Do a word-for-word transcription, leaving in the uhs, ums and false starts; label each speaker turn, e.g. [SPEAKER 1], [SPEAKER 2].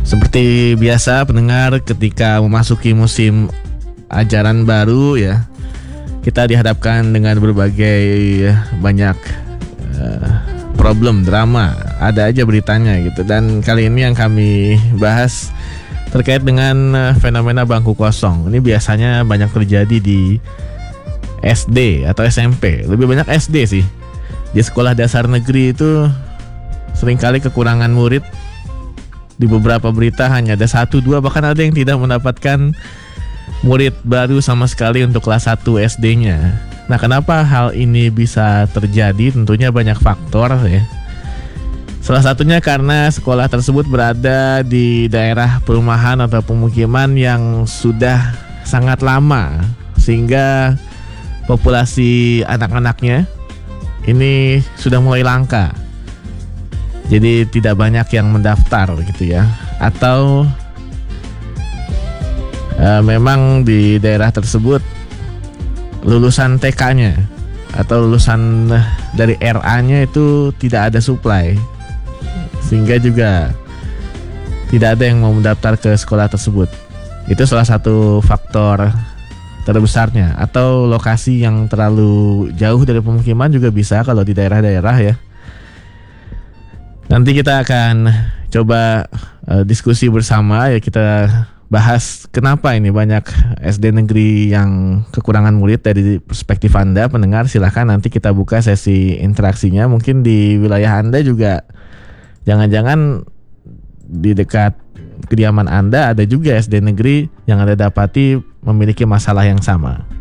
[SPEAKER 1] Seperti biasa pendengar, ketika memasuki musim ajaran baru ya, kita dihadapkan dengan berbagai banyak uh, problem, drama, ada aja beritanya gitu. Dan kali ini yang kami bahas terkait dengan uh, fenomena bangku kosong. Ini biasanya banyak terjadi di S D atau S M P. Lebih banyak S D sih. Di sekolah dasar negeri itu seringkali kekurangan murid. Di beberapa berita hanya ada satu dua, bahkan ada yang tidak mendapatkan murid baru sama sekali untuk kelas satu S D-nya. Nah, kenapa hal ini bisa terjadi? Tentunya banyak faktor ya. Salah satunya karena sekolah tersebut berada di daerah perumahan atau pemukiman yang sudah sangat lama, sehingga populasi anak-anaknya ini sudah mulai langka. Jadi tidak banyak yang mendaftar gitu ya. Atau uh, memang di daerah tersebut lulusan T K-nya atau lulusan dari R A-nya itu tidak ada supply, sehingga juga tidak ada yang mau mendaftar ke sekolah tersebut. Itu salah satu faktor terbesarnya. Atau lokasi yang terlalu jauh dari pemukiman juga bisa kalau di daerah-daerah ya. Nanti kita akan coba uh, diskusi bersama ya, kita bahas kenapa ini banyak S D negeri yang kekurangan murid dari perspektif Anda pendengar. Silahkan nanti kita buka sesi interaksinya. Mungkin di wilayah Anda juga jangan-jangan di dekat kediaman Anda ada juga S D negeri yang Anda dapati memiliki masalah yang sama.